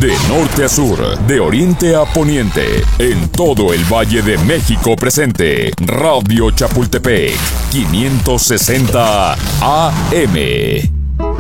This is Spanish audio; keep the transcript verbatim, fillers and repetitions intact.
De norte a sur, de oriente a poniente, en todo el Valle de México presente. Radio Chapultepec, quinientos sesenta A M.